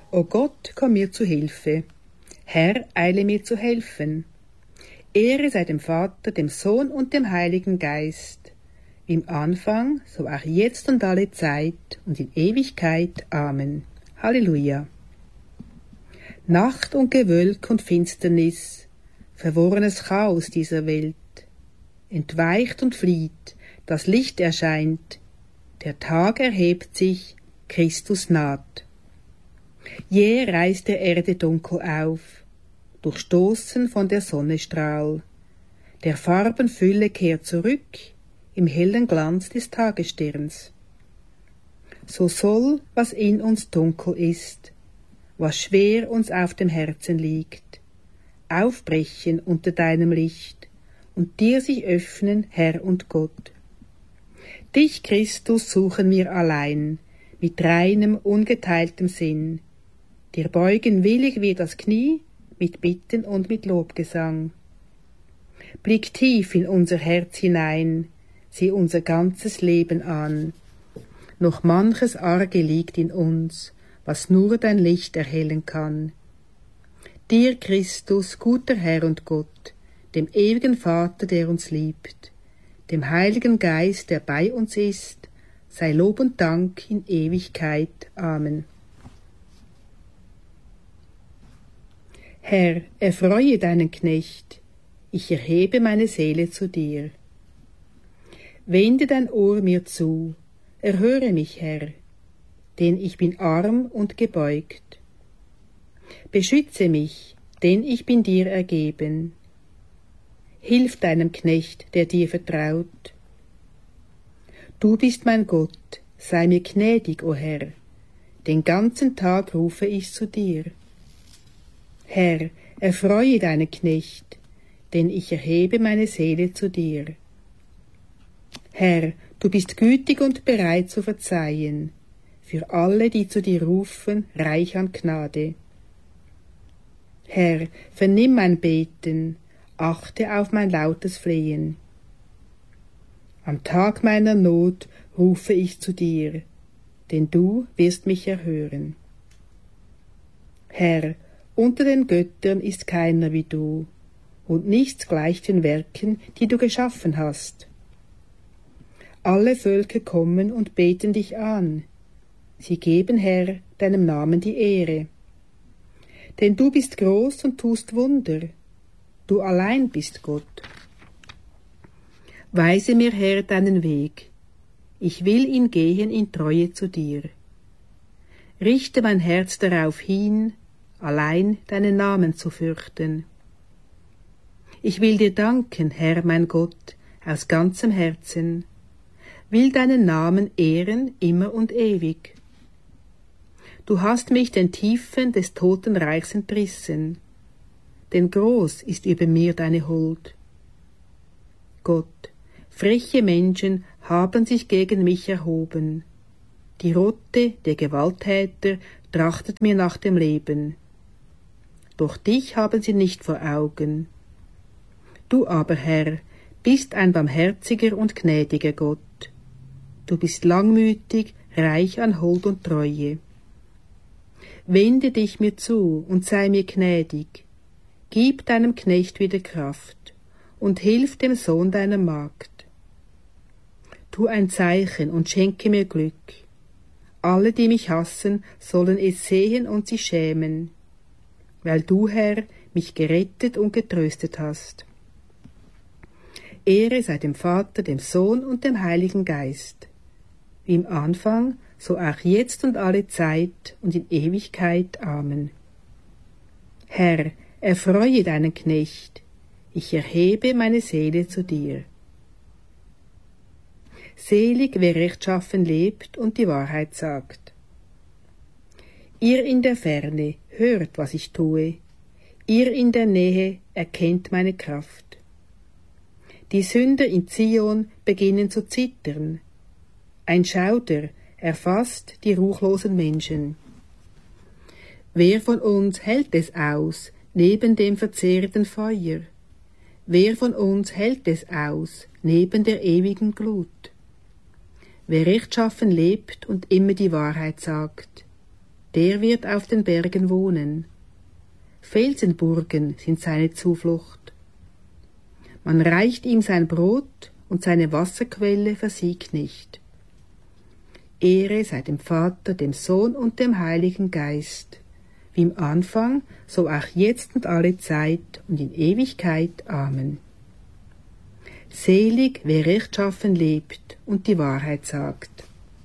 O Gott, komm mir zu Hilfe. Herr, eile mir zu helfen. Ehre sei dem Vater, dem Sohn und dem Heiligen Geist, wie im Anfang, so auch jetzt und alle Zeit und in Ewigkeit. Amen. Halleluja. Nacht und Gewölk und Finsternis, verworrenes Chaos dieser Welt, entweicht und flieht, das Licht erscheint, der Tag erhebt sich, Christus naht. Jäh reißt der Erde dunkel auf, durchstoßen von der Sonne Strahl. Der Farben Fülle kehrt zurück im hellen Glanz des Tagessterns. So soll, was in uns dunkel ist, was schwer uns auf dem Herzen liegt, aufbrechen unter deinem Licht und dir sich öffnen, Herr und Gott. Dich, Christus, suchen wir allein, mit reinem, ungeteiltem Sinn. Dir beugen willig wir das Knie, mit Bitten und mit Lobgesang. Blick tief in unser Herz hinein, sieh unser ganzes Leben an. Noch manches Arge liegt in uns, was nur dein Licht erhellen kann. Dir, Christus, guter Herr und Gott, dem ewigen Vater, der uns liebt, dem Heiligen Geist, der bei uns ist, sei Lob und Dank in Ewigkeit. Amen. Herr, erfreue deinen Knecht, ich erhebe meine Seele zu dir. Wende dein Ohr mir zu, erhöre mich, Herr, denn ich bin arm und gebeugt. Beschütze mich, denn ich bin dir ergeben. Hilf deinem Knecht, der dir vertraut. Du bist mein Gott, sei mir gnädig, o Herr, den ganzen Tag rufe ich zu dir. Herr, erfreue deinen Knecht, denn ich erhebe meine Seele zu dir. Herr, du bist gütig und bereit zu verzeihen, für alle, die zu dir rufen, reich an Gnade. Herr, vernimm mein Beten, achte auf mein lautes Flehen. Am Tag meiner Not rufe ich zu dir, denn du wirst mich erhören. Herr, unter den Göttern ist keiner wie du, und nichts gleicht den Werken, die du geschaffen hast. Alle Völker kommen und beten dich an. Sie geben, Herr, deinem Namen die Ehre. Denn du bist groß und tust Wunder. Du allein bist Gott. Weise mir, Herr, deinen Weg. Ich will ihn gehen in Treue zu dir. Richte mein Herz darauf hin, allein deinen Namen zu fürchten. Ich will dir danken, Herr mein Gott, aus ganzem Herzen, will deinen Namen ehren immer und ewig. Du hast mich den Tiefen des Totenreichs entrissen, denn groß ist über mir deine Huld. Gott, freche Menschen haben sich gegen mich erhoben. Die Rotte, der Gewalttäter, trachtet mir nach dem Leben. Doch dich haben sie nicht vor Augen. Du aber, Herr, bist ein barmherziger und gnädiger Gott. Du bist langmütig, reich an Huld und Treue. Wende dich mir zu und sei mir gnädig. Gib deinem Knecht wieder Kraft und hilf dem Sohn deiner Magd. Tu ein Zeichen und schenke mir Glück. Alle, die mich hassen, sollen es sehen und sich schämen, weil du, Herr, mich gerettet und getröstet hast. Ehre sei dem Vater, dem Sohn und dem Heiligen Geist, wie im Anfang, so auch jetzt und alle Zeit und in Ewigkeit. Amen. Herr, erfreue deinen Knecht, ich erhebe meine Seele zu dir. Selig, wer rechtschaffen lebt und die Wahrheit sagt. Ihr in der Ferne hört, was ich tue, ihr in der Nähe erkennt meine Kraft. Die Sünder in Zion beginnen zu zittern. Ein Schauder erfasst die ruchlosen Menschen. Wer von uns hält es aus, neben dem verzehrenden Feuer? Wer von uns hält es aus, neben der ewigen Glut? Wer rechtschaffen lebt und immer die Wahrheit sagt, der wird auf den Bergen wohnen. Felsenburgen sind seine Zuflucht. Man reicht ihm sein Brot und seine Wasserquelle versiegt nicht. Ehre sei dem Vater, dem Sohn und dem Heiligen Geist, wie im Anfang, so auch jetzt und alle Zeit und in Ewigkeit. Amen. Selig, wer rechtschaffen lebt und die Wahrheit sagt.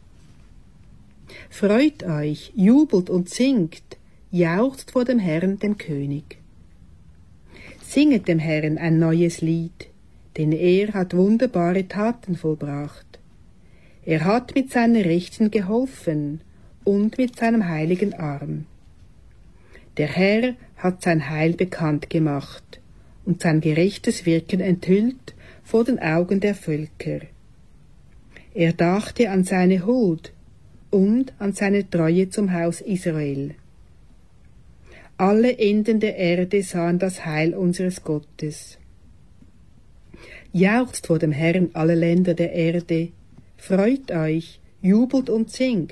Freut euch, jubelt und singt, jauchzt vor dem Herrn, dem König. Singet dem Herrn ein neues Lied, denn er hat wunderbare Taten vollbracht. Er hat mit seiner Rechten geholfen und mit seinem heiligen Arm. Der Herr hat sein Heil bekannt gemacht und sein gerechtes Wirken enthüllt vor den Augen der Völker. Er dachte an seine Huld und an seine Treue zum Haus Israel. Alle Enden der Erde sahen das Heil unseres Gottes. Jauchzt vor dem Herrn alle Länder der Erde, freut euch, jubelt und singt.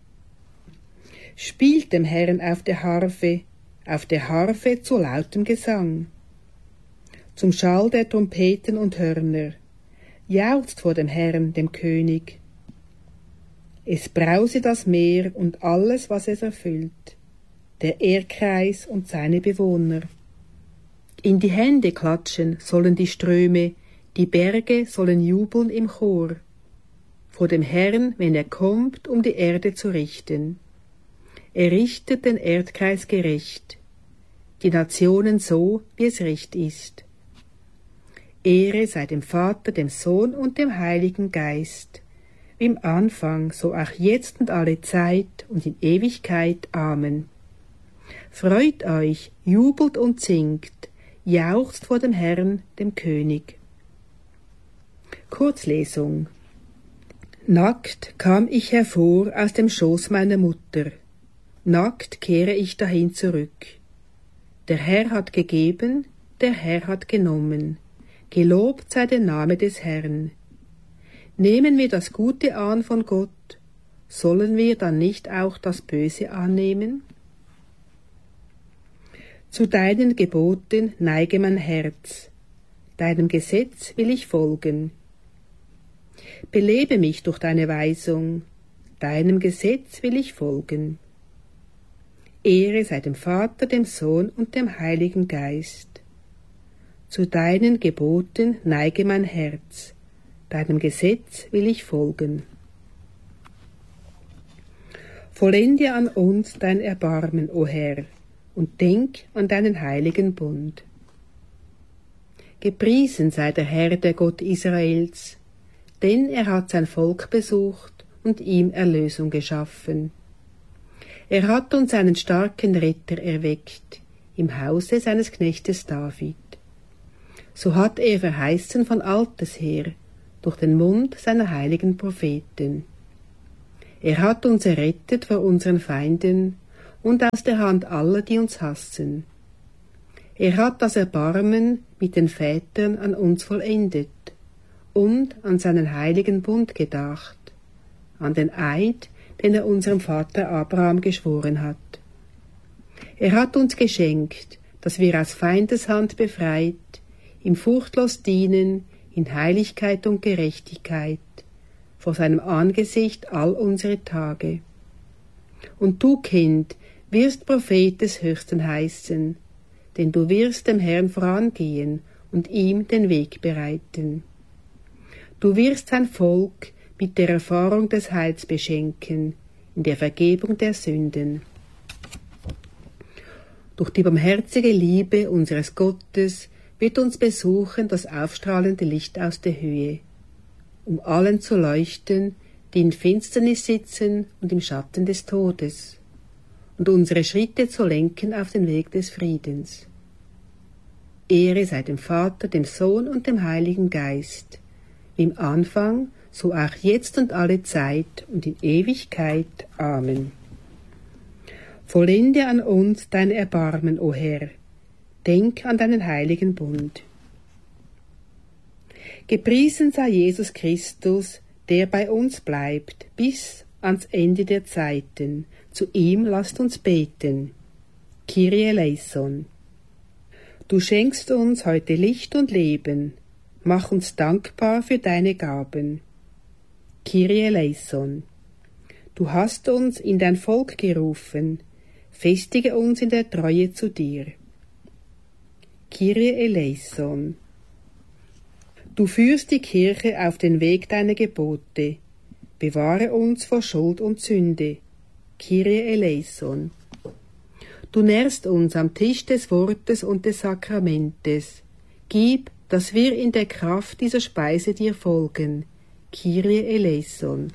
Spielt dem Herrn auf der Harfe zu lautem Gesang. Zum Schall der Trompeten und Hörner, jauchzt vor dem Herrn, dem König. Es brause das Meer und alles, was es erfüllt, der Erdkreis und seine Bewohner. In die Hände klatschen sollen die Ströme, die Berge sollen jubeln im Chor, vor dem Herrn, wenn er kommt, um die Erde zu richten. Er richtet den Erdkreis gerecht, die Nationen so, wie es recht ist. Ehre sei dem Vater, dem Sohn und dem Heiligen Geist, wie im Anfang, so auch jetzt und alle Zeit und in Ewigkeit. Amen. Freut euch, jubelt und singt, jauchzt vor dem Herrn, dem König. Kurzlesung. Nackt kam ich hervor aus dem Schoß meiner Mutter, nackt kehre ich dahin zurück. Der Herr hat gegeben, der Herr hat genommen, gelobt sei der Name des Herrn. Nehmen wir das Gute an von Gott, sollen wir dann nicht auch das Böse annehmen? Zu deinen Geboten neige mein Herz, deinem Gesetz will ich folgen. Belebe mich durch deine Weisung, deinem Gesetz will ich folgen. Ehre sei dem Vater, dem Sohn und dem Heiligen Geist. Zu deinen Geboten neige mein Herz, deinem Gesetz will ich folgen. Vollende an uns dein Erbarmen, o Herr, und denk an deinen heiligen Bund. Gepriesen sei der Herr, der Gott Israels, denn er hat sein Volk besucht und ihm Erlösung geschaffen. Er hat uns einen starken Retter erweckt, im Hause seines Knechtes David. So hat er verheißen von alters her, durch den Mund seiner heiligen Propheten. Er hat uns errettet vor unseren Feinden und aus der Hand aller, die uns hassen. Er hat das Erbarmen mit den Vätern an uns vollendet und an seinen heiligen Bund gedacht, an den Eid, den er unserem Vater Abraham geschworen hat. Er hat uns geschenkt, dass wir aus Feindeshand befreit, ihm furchtlos dienen, in Heiligkeit und Gerechtigkeit, vor seinem Angesicht all unsere Tage. Und du, Kind, wirst Prophet des Höchsten heißen, denn du wirst dem Herrn vorangehen und ihm den Weg bereiten. Du wirst sein Volk mit der Erfahrung des Heils beschenken, in der Vergebung der Sünden. Durch die barmherzige Liebe unseres Gottes wird uns besuchen das aufstrahlende Licht aus der Höhe, um allen zu leuchten, die in Finsternis sitzen und im Schatten des Todes, und unsere Schritte zu lenken auf den Weg des Friedens. Ehre sei dem Vater, dem Sohn und dem Heiligen Geist, wie im Anfang, so auch jetzt und alle Zeit und in Ewigkeit. Amen. Vollende an uns dein Erbarmen, o Herr, denk an deinen heiligen Bund. Gepriesen sei Jesus Christus, der bei uns bleibt, bis ans Ende der Zeiten. Zu ihm lasst uns beten. Kyrie eleison. Du schenkst uns heute Licht und Leben. Mach uns dankbar für deine Gaben. Kyrie eleison. Du hast uns in dein Volk gerufen. Festige uns in der Treue zu dir. Kyrie eleison. Du führst die Kirche auf den Weg deiner Gebote. Bewahre uns vor Schuld und Sünde. Kyrie eleison. Du nährst uns am Tisch des Wortes und des Sakramentes. Gib, dass wir in der Kraft dieser Speise dir folgen. Kyrie eleison.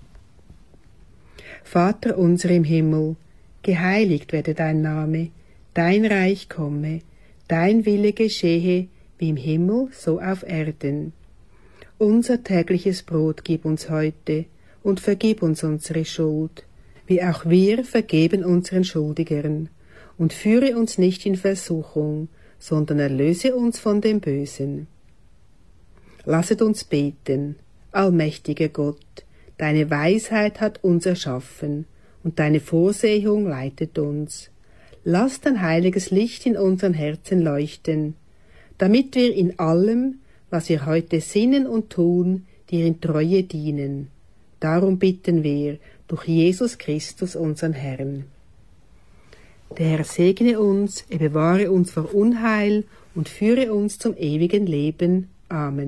Vater unser im Himmel, geheiligt werde dein Name, dein Reich komme, dein Wille geschehe, wie im Himmel, so auf Erden. Unser tägliches Brot gib uns heute und vergib uns unsere Schuld, wie auch wir vergeben unseren Schuldigern. Und führe uns nicht in Versuchung, sondern erlöse uns von dem Bösen. Lasset uns beten, allmächtiger Gott, deine Weisheit hat uns erschaffen, und deine Vorsehung leitet uns. Lass dein heiliges Licht in unseren Herzen leuchten, damit wir in allem, was wir heute sinnen und tun, dir in Treue dienen. Darum bitten wir durch Jesus Christus, unseren Herrn. Der Herr segne uns, er bewahre uns vor Unheil und führe uns zum ewigen Leben. Amen.